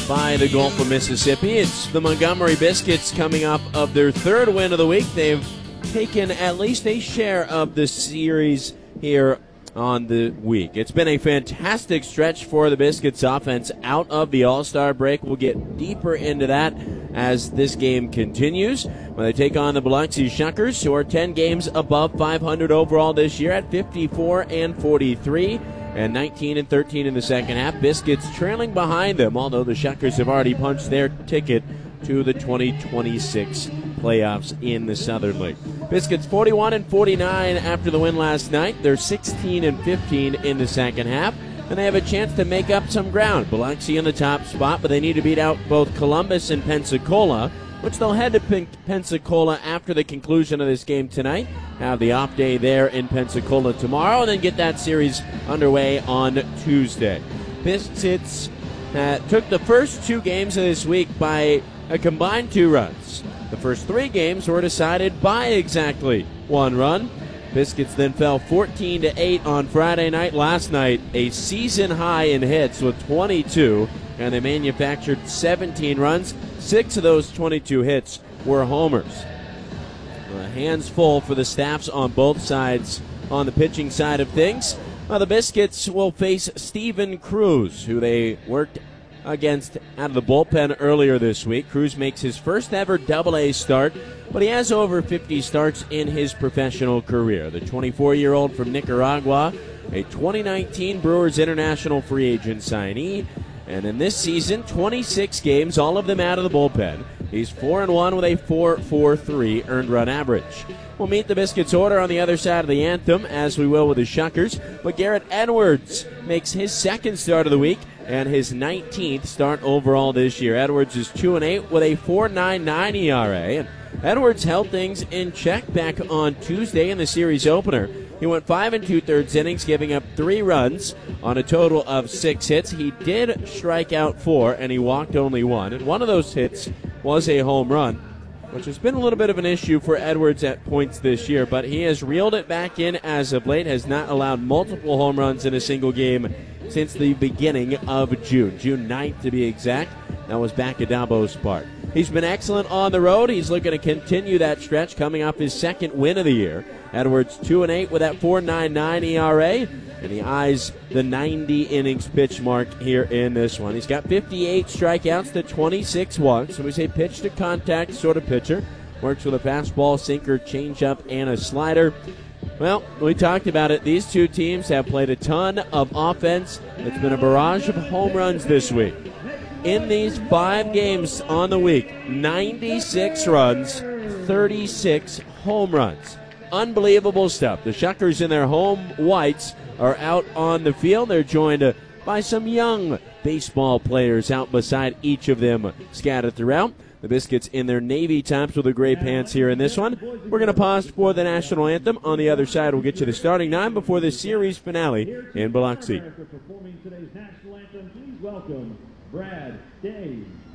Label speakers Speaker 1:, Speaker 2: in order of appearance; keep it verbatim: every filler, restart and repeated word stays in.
Speaker 1: by the Gulf of Mississippi. It's the Montgomery Biscuits coming off of their third win of the week. They've taken at least a share of the series here on the week. It's been a fantastic stretch for the Biscuits offense out of the All-Star break. We'll get deeper into that as this game continues when they take on the Biloxi Shuckers, who are ten games above five hundred overall this year at fifty-four and forty-three and nineteen and thirteen in the second half. Biscuits trailing behind them, although the Shuckers have already punched their ticket to the twenty twenty-six playoffs in the Southern League. Biscuits forty-one and forty-nine after the win last night. They're sixteen and fifteen in the second half, and they have a chance to make up some ground. Biloxi in the top spot, but they need to beat out both Columbus and Pensacola, which they'll head to Pen- Pensacola after the conclusion of this game tonight. Have the off day there in Pensacola tomorrow, and then get that series underway on Tuesday. Biscuits uh, took the first two games of this week by a combined two runs. The first three games were decided by exactly one run. Biscuits then fell fourteen to eight on Friday night. Last night, a season high in hits with twenty-two, and they manufactured seventeen runs. Six of those twenty-two hits were homers. Uh, hands full for the staffs on both sides on the pitching side of things. Well, the Biscuits will face Steven Cruz, who they worked against out of the bullpen earlier this week. Cruz makes his first ever double A start, but he has over fifty starts in his professional career. The twenty-four-year-old from Nicaragua, a twenty nineteen Brewers International free agent signee, and in this season, twenty-six games, all of them out of the bullpen. He's four and one with a four point four three earned run average. We'll meet the Biscuits order on the other side of the anthem, as we will with the Shuckers, but Garrett Edwards makes his second start of the week and his nineteenth start overall this year. Edwards is two and eight with a four point nine nine E R A, and Edwards held things in check back on Tuesday in the series opener. He went five and two-thirds innings, giving up three runs on a total of six hits. He did strike out four, and he walked only one. And one of those hits was a home run, which has been a little bit of an issue for Edwards at points this year. But he has reeled it back in as of late, has not allowed multiple home runs in a single game since the beginning of June. June ninth to be exact. That was back at Dabo's Park. He's been excellent on the road. He's looking to continue that stretch, coming off his second win of the year. Edwards two and eight with that four point nine nine E R A, and he eyes the ninety innings pitch mark here in this one. He's got fifty-eight strikeouts to twenty-six walks, so he's a pitch to contact sort of pitcher. Works with a fastball, sinker, changeup, and a slider. Well, we talked about it. These two teams have played a ton of offense. It's been a barrage of home runs this week. In these five games on the week, ninety-six runs, thirty-six home runs. Unbelievable stuff. The Shuckers in their home whites are out on the field. They're joined uh, by some young baseball players out beside each of them scattered throughout. The Biscuits in their navy tops with the gray pants here in this one. We're going to pause for the national anthem. On the other side, we'll get you the starting nine before the series finale in Biloxi.
Speaker 2: Performing today's national anthem, please welcome Brad Day.